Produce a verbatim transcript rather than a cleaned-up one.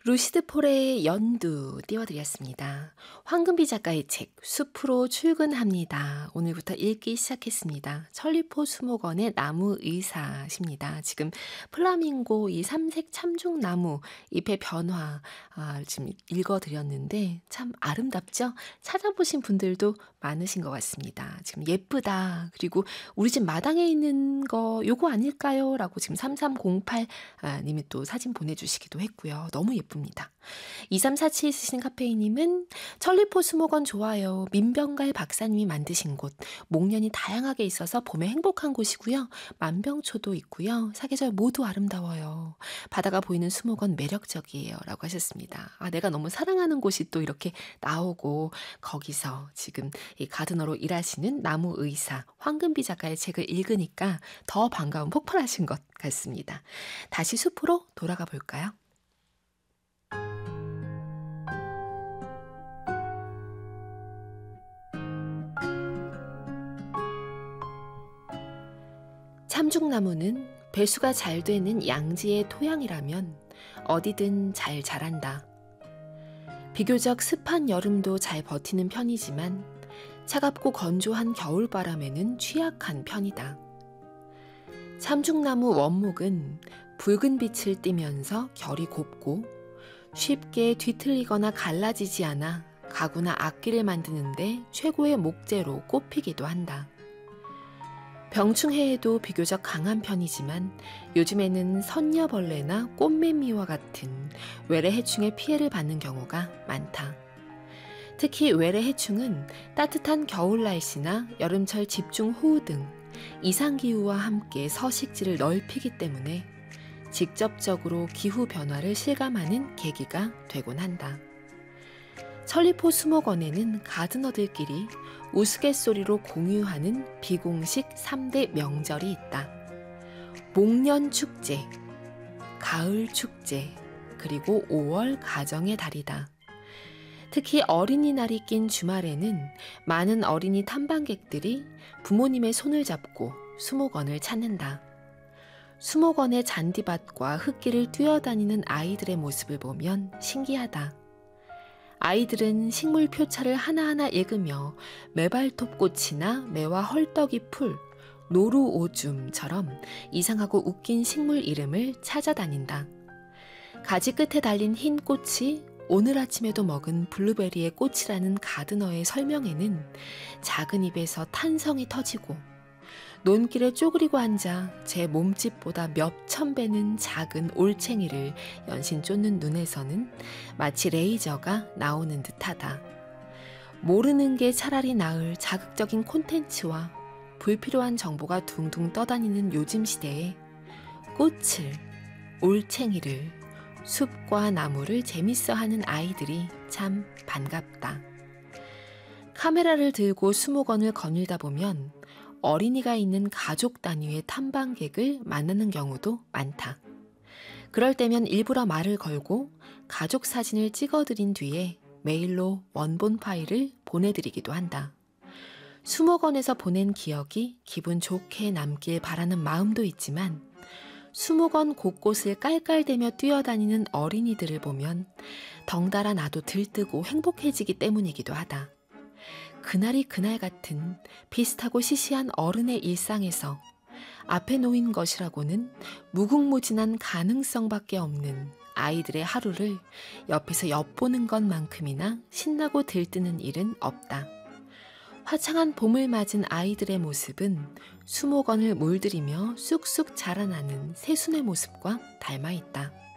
루시드 폴의 연두 띄워드렸습니다. 황금비 작가의 책 숲으로 출근합니다. 오늘부터 읽기 시작했습니다. 천리포 수목원의 나무 의사십니다. 지금 플라밍고 이 삼색 참중나무 잎의 변화 아, 지금 읽어드렸는데 참 아름답죠? 찾아보신 분들도 많으신 것 같습니다. 지금 예쁘다. 그리고 우리 집 마당에 있는 거 요거 아닐까요? 라고 지금 삼삼공팔 님이 또 사진 보내주시기도 했고요. 너무 예쁩니다. 이삼사칠 쓰신 카페이님은 천리포 수목원 좋아요. 민병갈 박사님이 만드신 곳. 목련이 다양하게 있어서 봄에 행복한 곳이고요. 만병초도 있고요. 사계절 모두 아름다워요. 바다가 보이는 수목원 매력적이에요. 라고 하셨습니다. 아, 내가 너무 사랑하는 곳이 또 이렇게 나오고 거기서 지금 이 가드너로 일하시는 나무 의사 황금비 작가의 책을 읽으니까 더 반가움 폭발하신 것 같습니다. 다시 숲으로 돌아가 볼까요? 참중나무는 배수가 잘 되는 양지의 토양이라면 어디든 잘 자란다. 비교적 습한 여름도 잘 버티는 편이지만 차갑고 건조한 겨울바람에는 취약한 편이다. 참중나무 원목은 붉은 빛을 띠면서 결이 곱고 쉽게 뒤틀리거나 갈라지지 않아 가구나 악기를 만드는데 최고의 목재로 꼽히기도 한다. 병충해에도 비교적 강한 편이지만 요즘에는 선녀벌레나 꽃매미와 같은 외래해충의 피해를 받는 경우가 많다. 특히 외래해충은 따뜻한 겨울 날씨나 여름철 집중호우 등 이상기후와 함께 서식지를 넓히기 때문에 직접적으로 기후변화를 실감하는 계기가 되곤 한다. 천리포 수목원에는 가드너들끼리 우스갯소리로 공유하는 비공식 삼 대 명절이 있다. 목련축제, 가을축제, 그리고 오월 가정의 달이다. 특히 어린이날이 낀 주말에는 많은 어린이 탐방객들이 부모님의 손을 잡고 수목원을 찾는다. 수목원의 잔디밭과 흙길을 뛰어다니는 아이들의 모습을 보면 신기하다. 아이들은 식물 표차를 하나하나 읽으며 매발톱꽃이나 매와 헐떡이 풀, 노루오줌처럼 이상하고 웃긴 식물 이름을 찾아다닌다. 가지 끝에 달린 흰 꽃이 오늘 아침에도 먹은 블루베리의 꽃이라는 가드너의 설명에는 작은 입에서 탄성이 터지고 논길에 쪼그리고 앉아 제 몸집보다 몇천 배는 작은 올챙이를 연신 쫓는 눈에서는 마치 레이저가 나오는 듯하다. 모르는 게 차라리 나을 자극적인 콘텐츠와 불필요한 정보가 둥둥 떠다니는 요즘 시대에 꽃을, 올챙이를, 숲과 나무를 재밌어하는 아이들이 참 반갑다. 카메라를 들고 수목원을 거닐다 보면 어린이가 있는 가족 단위의 탐방객을 만나는 경우도 많다. 그럴 때면 일부러 말을 걸고 가족 사진을 찍어드린 뒤에 메일로 원본 파일을 보내드리기도 한다. 수목원에서 보낸 기억이 기분 좋게 남길 바라는 마음도 있지만 수목원 곳곳을 깔깔대며 뛰어다니는 어린이들을 보면 덩달아 나도 들뜨고 행복해지기 때문이기도 하다. 그날이 그날 같은 비슷하고 시시한 어른의 일상에서 앞에 놓인 것이라고는 무궁무진한 가능성밖에 없는 아이들의 하루를 옆에서 엿보는 것만큼이나 신나고 들뜨는 일은 없다. 화창한 봄을 맞은 아이들의 모습은 수목원을 물들이며 쑥쑥 자라나는 새순의 모습과 닮아 있다.